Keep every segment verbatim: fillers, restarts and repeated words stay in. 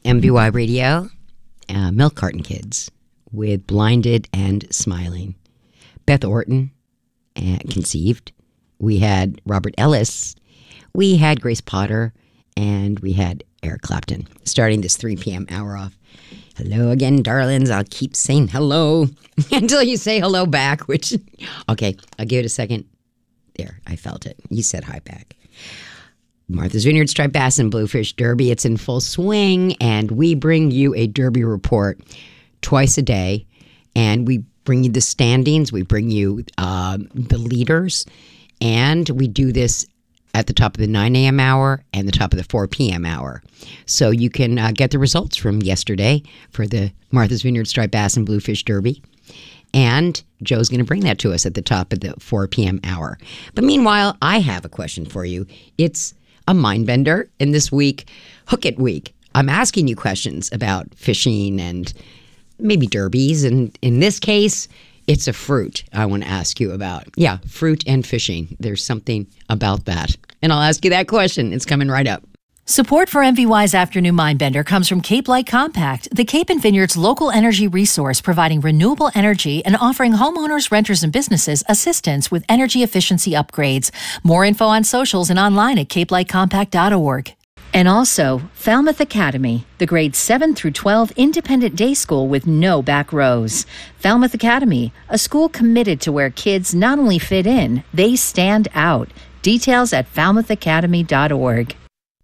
M B Y Radio, uh, Milk Carton Kids with Blinded and Smiling. Beth Orton uh, conceived. We had Robert Ellis. We had Grace Potter. And we had Eric Clapton starting this three p.m. hour off. Hello again, darlings. I'll keep saying hello until you say hello back, which, okay, I'll give it a second. There, I felt it. You said hi back. Martha's Vineyard Striped Bass and Bluefish Derby. It's in full swing, and we bring you a Derby report twice a day, and we bring you the standings. We bring you uh, the leaders, and we do this at the top of the nine a.m. hour and the top of the four p.m. hour. So you can uh, get the results from yesterday for the Martha's Vineyard Striped Bass and Bluefish Derby. And Joe's going to bring that to us at the top of the four p.m. hour. But meanwhile, I have a question for you. It's a mind bender. And this week, Hook It Week. I'm asking you questions about fishing and maybe derbies. And in this case, it's a fruit I want to ask you about. Yeah, fruit and fishing. There's something about that. And I'll ask you that question. It's coming right up. Support for M V Y's Afternoon Mindbender comes from Cape Light Compact, the Cape and Vineyard's local energy resource providing renewable energy and offering homeowners, renters, and businesses assistance with energy efficiency upgrades. More info on socials and online at cape light compact dot org. And also, Falmouth Academy, the grades seven through twelve independent day school with no back rows. Falmouth Academy, a school committed to where kids not only fit in, they stand out. Details at falmouth academy dot org.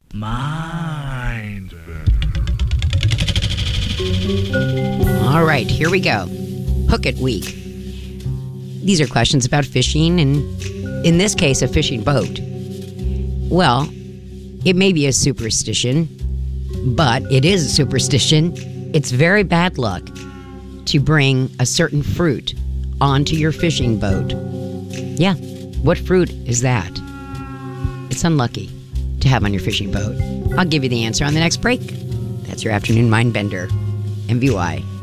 Mind. All right, here we go. Hook It Week. These are questions about fishing, and in this case, a fishing boat. Well, it may be a superstition, but it is a superstition. It's very bad luck to bring a certain fruit onto your fishing boat. Yeah, what fruit is that? It's unlucky to have on your fishing boat. I'll give you the answer on the next break. That's your Afternoon Mind Bender. M V Y.